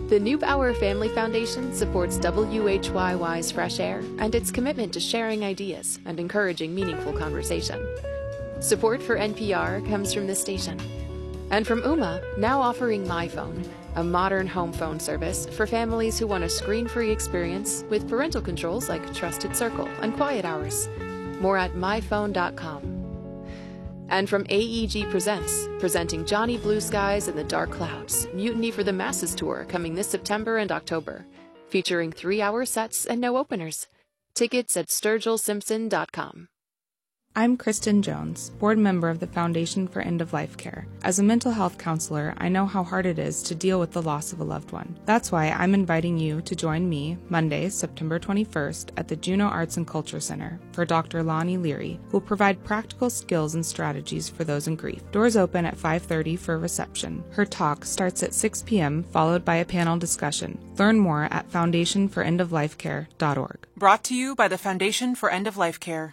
The Neubauer Family Foundation supports WHYY's Fresh Air and its commitment to sharing ideas and encouraging meaningful conversation. Support for NPR comes from this station. And from Ooma, now offering MyPhone, a modern home phone service for families who want a screen-free experience with parental controls like Trusted Circle and Quiet Hours. More at myphone.com. And from AEG Presents, presenting Johnny Blue Skies and the Dark Clouds, Mutiny for the Masses Tour coming this September and October, featuring 3-hour sets and no openers. Tickets at sturgillsimpson.com. I'm Kristen Jones, board member of the Foundation for End-of-Life Care. As a mental health counselor, I know how hard it is to deal with the loss of a loved one. That's why I'm inviting you to join me Monday, September 21st at the Juneau Arts and Culture Center for Dr. Lonnie Leary, who will provide practical skills and strategies for those in grief. Doors open at 5:30 for a reception. Her talk starts at 6 p.m., followed by a panel discussion. Learn more at foundationforendoflifecare.org. Brought to you by the Foundation for End of Life Care.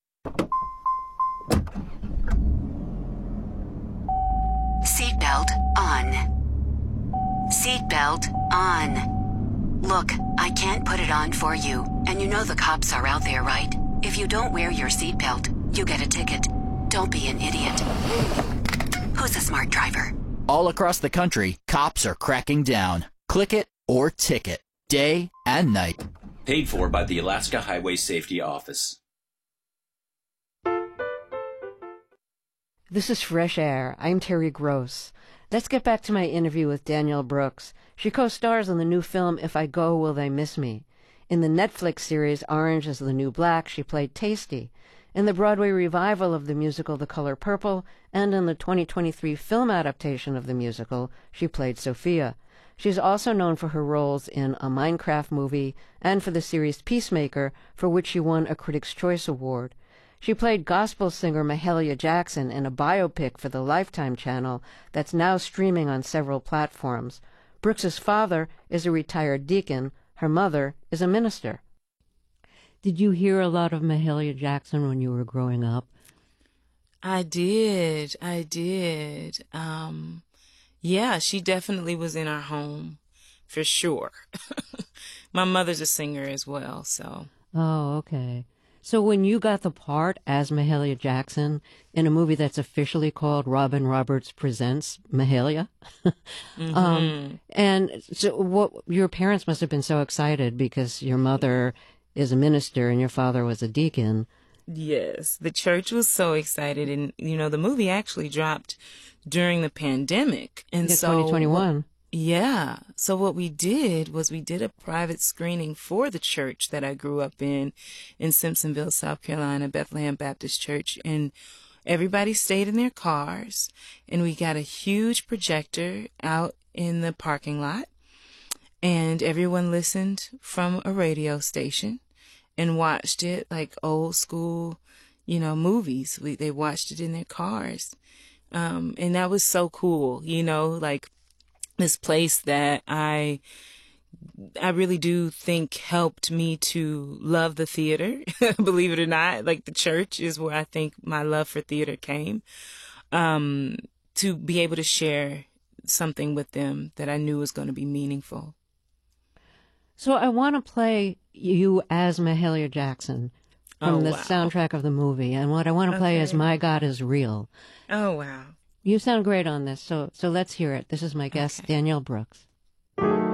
Seatbelt on. Seatbelt on. Look, I can't put it on for you, and you know the cops are out there, right? If you don't wear your seatbelt, you get a ticket. Don't be an idiot. Who's a smart driver? All across the country, cops are cracking down. Click it or ticket, day and night. Paid for by the Alaska Highway Safety Office. This is Fresh Air. I'm Terry Gross. Let's get back to my interview with Danielle Brooks. She co-stars in the new film If I Go, Will They Miss Me? In the Netflix series Orange is the New Black, she played Tasty. In the Broadway revival of the musical The Color Purple, and in the 2023 film adaptation of the musical, she played Sophia. She's also known for her roles in a Minecraft movie and for the series Peacemaker, for which she won a Critics' Choice Award. She played gospel singer Mahalia Jackson in a biopic for the Lifetime channel that's now streaming on several platforms. Brooks's father is a retired deacon. Her mother is a minister. Did you hear a lot of Mahalia Jackson when you were growing up? I did. Yeah, she definitely was in our home, for sure. My mother's a singer as well, so. Oh, okay. So when you got the part as Mahalia Jackson in a movie that's officially called Robin Roberts Presents Mahalia, and so your parents must have been so excited because your mother is a minister and your father was a deacon. Yes, the church was so excited, and the movie actually dropped during the pandemic, and yeah, so 2021. Yeah. So what we did was we did a private screening for the church that I grew up in Simpsonville, South Carolina, Bethlehem Baptist Church. And everybody stayed in their cars, and we got a huge projector out in the parking lot, and everyone listened from a radio station and watched it like old school, movies. They watched it in their cars. And that was so cool, like this place that I really do think helped me to love the theater. Believe it or not, like the church is where I think my love for theater came. To be able to share something with them that I knew was going to be meaningful. So I want to play you as Mahalia Jackson from the soundtrack of the movie. And what I want to play is My God is Real. Oh, wow. You sound great on this, so let's hear it. This is my guest, Danielle Brooks.